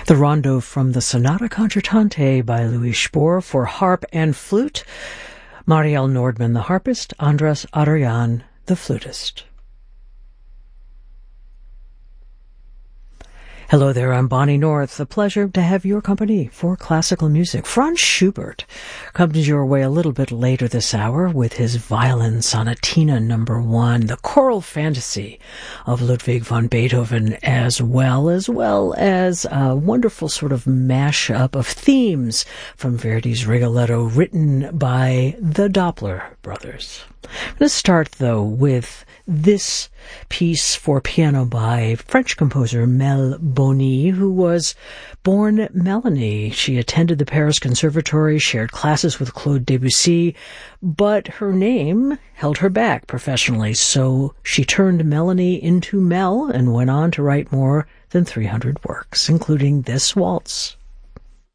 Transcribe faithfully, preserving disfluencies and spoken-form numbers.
The Rondo from the Sonata Concertante by Louis Spohr for harp and flute. Marielle Nordman, the harpist, Andras Adorjan, the flutist. Hello there, I'm Bonnie North. A pleasure to have your company for classical music. Franz Schubert comes your way a little bit later this hour with his Violin Sonatina number one, the choral fantasy of Ludwig van Beethoven, as well, as well as a wonderful sort of mashup of themes from Verdi's Rigoletto written by the Doppler brothers. I'm going to start, though, with this piece for piano by French composer Mel Boni, who was born Melanie. She attended the Paris Conservatory, shared classes with Claude Debussy, but her name held her back professionally, so she turned Melanie into Mel and went on to write more than three hundred works, including this waltz.